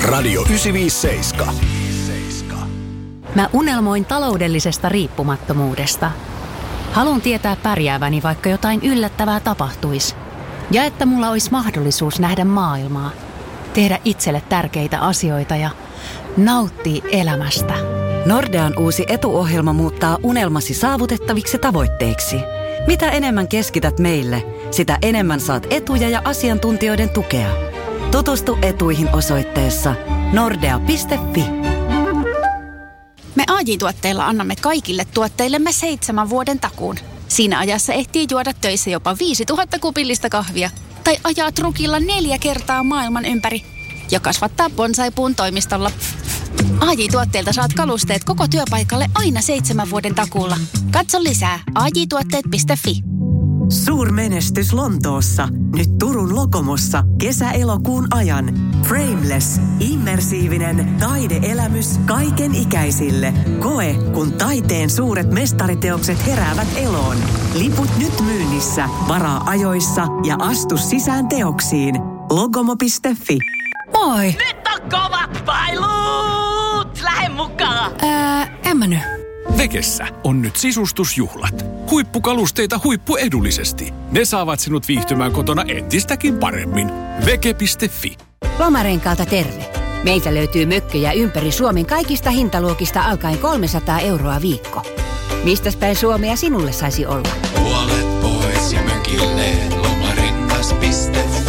Radio 957. Mä unelmoin taloudellisesta riippumattomuudesta. Haluan tietää pärjääväni, vaikka jotain yllättävää tapahtuisi. Ja että mulla olisi mahdollisuus nähdä maailmaa, tehdä itselle tärkeitä asioita ja nauttia elämästä. Nordean uusi etuohjelma muuttaa unelmasi saavutettaviksi tavoitteiksi. Mitä enemmän keskität meille, sitä enemmän saat etuja ja asiantuntijoiden tukea. Tutustu etuihin osoitteessa nordea.fi. Me AJ-tuotteilla annamme kaikille tuotteillemme 7 vuoden takuun. Siinä ajassa ehtii juoda töissä jopa 5000 kupillista kahvia. Tai ajaa trukilla 4 kertaa maailman ympäri. Ja kasvattaa bonsaipuun toimistolla. AJ-tuotteilta saat kalusteet koko työpaikalle aina 7 vuoden takuulla. Katso lisää ajtuotteet.fi. Suurmenestys Lontoossa. Nyt Turun Lokomossa kesä-elokuun ajan. Frameless, immersiivinen taideelämys kaiken ikäisille. Koe, kun taiteen suuret mestariteokset heräävät eloon. Liput nyt myynnissä. Varaa ajoissa ja astu sisään teoksiin. Logomo.fi. Moi! Nyt on kovat pailut! Lähde mukaan! En mä nyt. Vekessä on nyt sisustusjuhlat. Huippukalusteita huippuedullisesti. Ne saavat sinut viihtymään kotona entistäkin paremmin. Veke.fi. Lomarenkaalta terve. Meiltä löytyy mökkejä ympäri Suomen kaikista hintaluokista alkaen 300 € viikko. Mistäs päin Suomea sinulle saisi olla? Puolet pois ja mökille lomarengas.fi.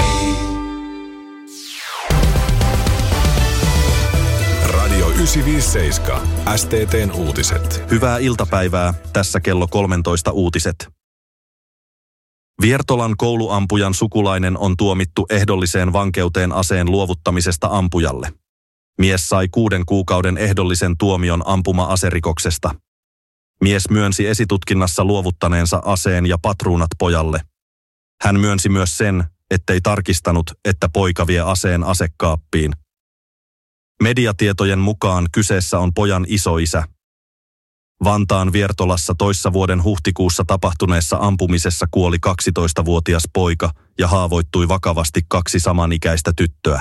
Radio 957. STT:n uutiset. Hyvää iltapäivää. Tässä kello 13 uutiset. Viertolan kouluampujan sukulainen on tuomittu ehdolliseen vankeuteen aseen luovuttamisesta ampujalle. Mies sai 6 kuukauden ehdollisen tuomion ampuma-aserikoksesta. Mies myönsi esitutkinnassa luovuttaneensa aseen ja patruunat pojalle. Hän myönsi myös sen, ettei tarkistanut, että poika vie aseen asekaappiin. Mediatietojen mukaan kyseessä on pojan isoisä. Vantaan Viertolassa toissa vuoden huhtikuussa tapahtuneessa ampumisessa kuoli 12-vuotias poika ja haavoittui vakavasti 2 samanikäistä tyttöä.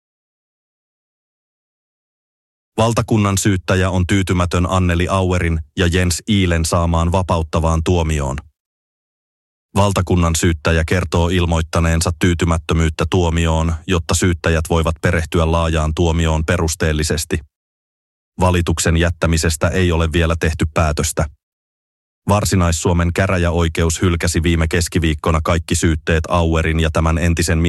Valtakunnan syyttäjä on tyytymätön Anneli Auerin ja Jens Iilen saamaan vapauttavaan tuomioon. Valtakunnan syyttäjä kertoo ilmoittaneensa tyytymättömyyttä tuomioon, jotta syyttäjät voivat perehtyä laajaan tuomioon perusteellisesti. Valituksen jättämisestä ei ole vielä tehty päätöstä. Varsinais-Suomen käräjäoikeus hylkäsi viime keskiviikkona kaikki syytteet Auerin ja tämän entisen